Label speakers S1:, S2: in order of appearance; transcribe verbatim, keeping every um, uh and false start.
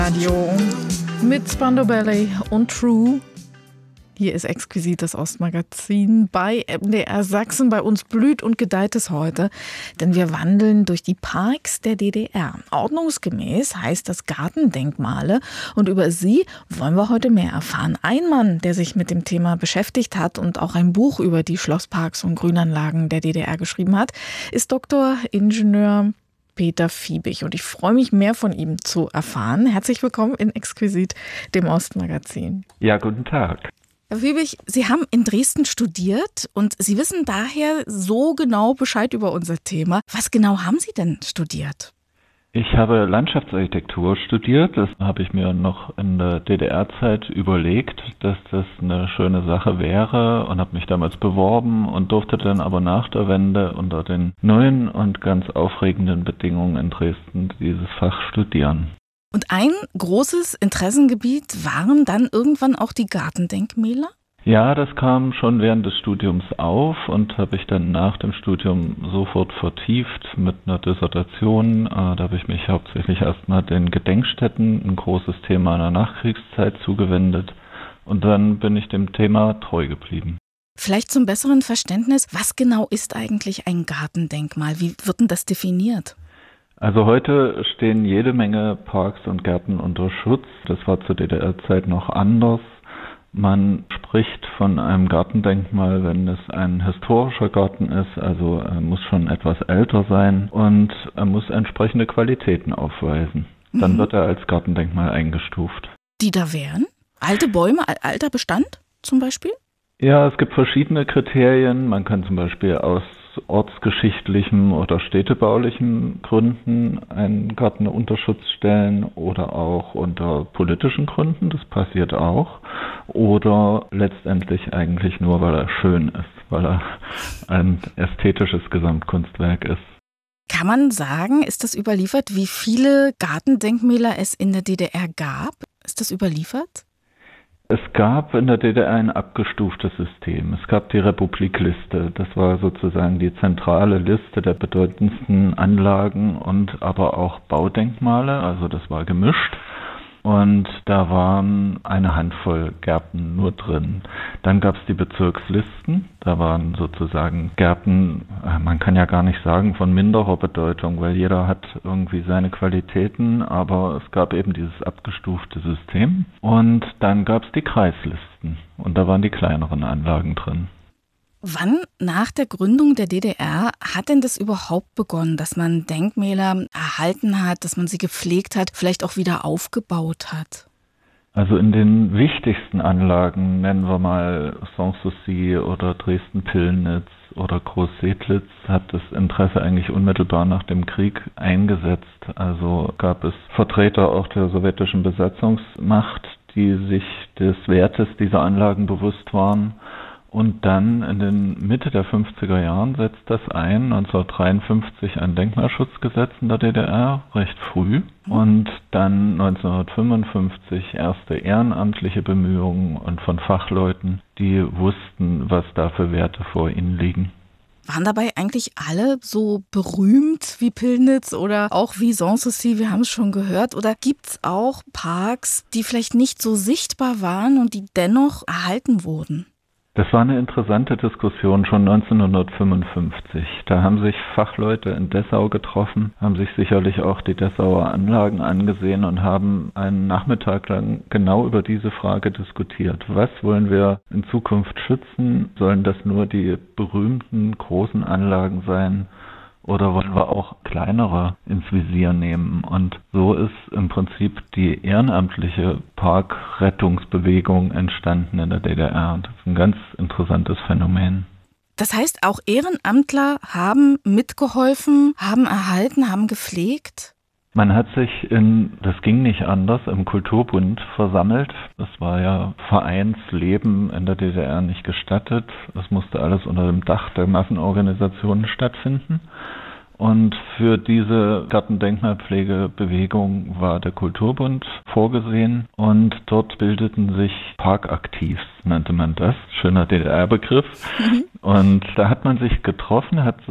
S1: Radio mit Spandau Ballet und True. Hier ist exquisit das Ostmagazin bei M D R Sachsen. Bei uns blüht und gedeiht es heute, denn wir wandeln durch die Parks der D D R. Ordnungsgemäß heißt das Gartendenkmale und über sie wollen wir heute mehr erfahren. Ein Mann, der sich mit dem Thema beschäftigt hat und auch ein Buch über die Schlossparks und Grünanlagen der D D R geschrieben hat, ist Doktor Ingenieur Peter Fiebig und ich freue mich, mehr von ihm zu erfahren. Herzlich willkommen in exquisit, dem Ostmagazin.
S2: Ja, guten Tag.
S1: Herr Fiebig, Sie haben in Dresden studiert und Sie wissen daher so genau Bescheid über unser Thema. Was genau haben Sie denn studiert?
S2: Ich habe Landschaftsarchitektur studiert. Das habe ich mir noch in der D D R-Zeit überlegt, dass das eine schöne Sache wäre und habe mich damals beworben und durfte dann aber nach der Wende unter den neuen und ganz aufregenden Bedingungen in Dresden dieses Fach studieren.
S1: Und ein großes Interessengebiet waren dann irgendwann auch die Gartendenkmäler?
S2: Ja, das kam schon während des Studiums auf und habe ich dann nach dem Studium sofort vertieft mit einer Dissertation. Da habe ich mich hauptsächlich erstmal den Gedenkstätten, ein großes Thema in der Nachkriegszeit, zugewendet. Und dann bin ich dem Thema treu geblieben.
S1: Vielleicht zum besseren Verständnis, was genau ist eigentlich ein Gartendenkmal? Wie wird denn das definiert?
S2: Also heute stehen jede Menge Parks und Gärten unter Schutz. Das war zur D D R-Zeit noch anders. Man spricht von einem Gartendenkmal, wenn es ein historischer Garten ist, also er muss schon etwas älter sein und er muss entsprechende Qualitäten aufweisen. Dann mhm. wird er als Gartendenkmal eingestuft.
S1: Die da wären? Alte Bäume, alter Bestand zum Beispiel?
S2: Ja, es gibt verschiedene Kriterien. Man kann zum Beispiel aus ortsgeschichtlichen oder städtebaulichen Gründen einen Garten unter Schutz stellen oder auch unter politischen Gründen, das passiert auch, oder letztendlich eigentlich nur, weil er schön ist, weil er ein ästhetisches Gesamtkunstwerk ist.
S1: Kann man sagen, ist das überliefert, wie viele Gartendenkmäler es in der D D R gab? Ist das überliefert?
S2: Es gab in der D D R ein abgestuftes System. Es gab die Republikliste. Das war sozusagen die zentrale Liste der bedeutendsten Anlagen und aber auch Baudenkmale. Also das war gemischt. Und da waren eine Handvoll Gärten nur drin. Dann gab es die Bezirkslisten. Da waren sozusagen Gärten, man kann ja gar nicht sagen von minderer Bedeutung, weil jeder hat irgendwie seine Qualitäten, aber es gab eben dieses abgestufte System. Und dann gab es die Kreislisten und da waren die kleineren Anlagen drin.
S1: Wann nach der Gründung der D D R hat denn das überhaupt begonnen, dass man Denkmäler erhalten hat, dass man sie gepflegt hat, vielleicht auch wieder aufgebaut hat?
S2: Also in den wichtigsten Anlagen, nennen wir mal Sanssouci oder Dresden-Pillnitz oder Groß-Sedlitz, hat das Interesse eigentlich unmittelbar nach dem Krieg eingesetzt. Also gab es Vertreter auch der sowjetischen Besatzungsmacht, die sich des Wertes dieser Anlagen bewusst waren. Und dann in den Mitte der fünfziger Jahren setzt das ein, neunzehnhundertdreiundfünfzig ein Denkmalschutzgesetz in der D D R, recht früh. Und dann neunzehnhundertfünfundfünfzig erste ehrenamtliche Bemühungen und von Fachleuten, die wussten, was da für Werte vor ihnen liegen.
S1: Waren dabei eigentlich alle so berühmt wie Pillnitz oder auch wie Sanssouci, wir haben es schon gehört? Oder gibt es auch Parks, die vielleicht nicht so sichtbar waren und die dennoch erhalten wurden?
S2: Das war eine interessante Diskussion schon neunzehnhundertfünfundfünfzig. Da haben sich Fachleute in Dessau getroffen, haben sich sicherlich auch die Dessauer Anlagen angesehen und haben einen Nachmittag lang genau über diese Frage diskutiert. Was wollen wir in Zukunft schützen? Sollen das nur die berühmten großen Anlagen sein? Oder wollen wir auch kleinere ins Visier nehmen? Und so ist im Prinzip die ehrenamtliche Parkrettungsbewegung entstanden in der D D R. Das ist ein ganz interessantes Phänomen.
S1: Das heißt, auch Ehrenamtler haben mitgeholfen, haben erhalten, haben gepflegt?
S2: Man hat sich in, das ging nicht anders, im Kulturbund versammelt. Das war ja Vereinsleben in der D D R nicht gestattet. Das musste alles unter dem Dach der Massenorganisationen stattfinden. Und für diese Gartendenkmalpflegebewegung war der Kulturbund vorgesehen und dort bildeten sich Parkaktivs, nannte man das. Schöner D D R-Begriff. Mhm. Und da hat man sich getroffen, hat